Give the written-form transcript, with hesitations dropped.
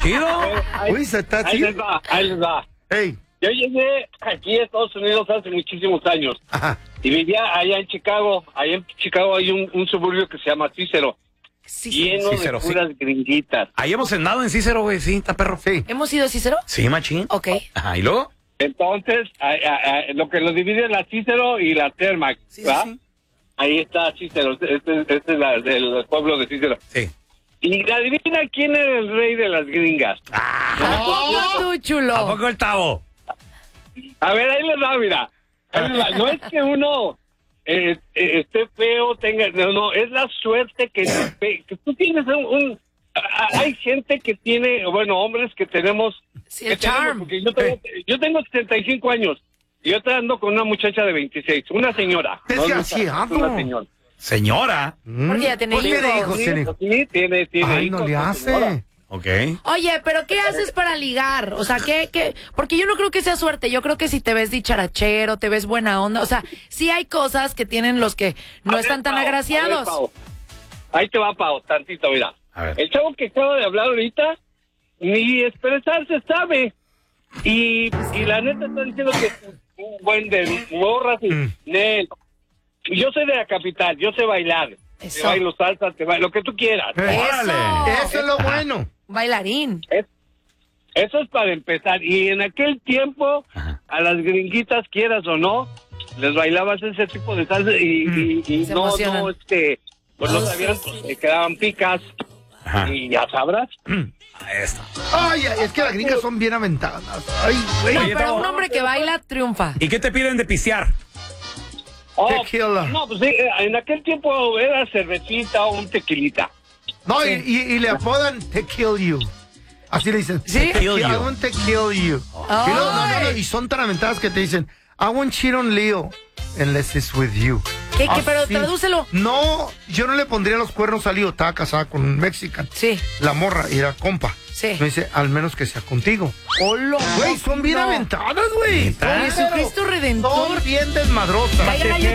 Chido. Uy, se está Ahí chido. les va. Hey. Yo llegué aquí a Estados Unidos hace muchísimos años. Ajá. Y vivía allá en Chicago. Allá en Chicago hay un suburbio que se llama Cícero. Lleno Cícero, de puras gringuitas. Ahí hemos cenado en Cícero, güey, sí, está perro. Sí. ¿Hemos ido a Cícero? Sí, machín. Ok. Ajá, ¿y luego? Entonces, lo que los divide es la Cícero y la Termac, ¿verdad? Sí. Ahí está Cícero. Este es el pueblo de Cícero. Sí. Y adivina quién era el rey de las gringas. ¿A poco tú, chulo? ¿A poco el Tavo? A ver, ahí les va, mira. Ahí les va. No es que uno esté feo, no, es la suerte que tú tienes hay gente que tiene, bueno, hombres que tenemos... Sí, el charm. Porque yo tengo 75 años y yo estoy andando con una muchacha de 26, una señora. Desgraciado. Una señora. Señora. Porque ya tiene ¿Por qué hijos. hijos tiene? Sí, tiene Ay, hijos, no le la señora. hace. Ok. Oye, pero ¿qué haces para ligar? O sea, ¿qué? Porque yo no creo que sea suerte. Yo creo que si te ves dicharachero, te ves buena onda. O sea, sí hay cosas que tienen los que no están tan agraciados. Pao. Ahí te va, Pao, tantito, mira. A ver. El chavo que acaba de hablar ahorita, ni expresarse sabe. Y la neta está diciendo que es un buen de morras y Nel. Yo soy de la capital, yo sé bailar. Eso. Te bailo salsa, te bailo lo que tú quieras. Eso es lo bueno. Bailarín. Eso es para empezar. Y en aquel tiempo, a las gringuitas, quieras o no, les bailabas ese tipo de salsa y Se no, emocionan. pues no sabían, pues, le quedaban picas. Ajá. Y ya sabrás. Ahí está. Ay, es que las gringas son bien aventadas. Ay, güey. No, Oye, pero Tavo. un hombre que baila triunfa. ¿Y qué te piden de pistear? Tequila. No, pues sí, en aquel tiempo era cervecita o un tequilita. No, y le apodan Te Kill You. Así le dicen. ¿Sí? Kill I you. want to kill you. Ay. Y, luego, no, y son tan aventadas que te dicen, I want cheat on Leo unless it's with you. ¿Qué? Pero Así. tradúcelo. No, yo no le pondría los cuernos a Leo. Estaba casada con un mexican. Sí. La morra y era compa. Sí. Me dice, al menos que sea contigo. Hola. Güey, son bien No. aventadas, güey. Jesucristo Redentor. Son bien desmadrosas. Vayan a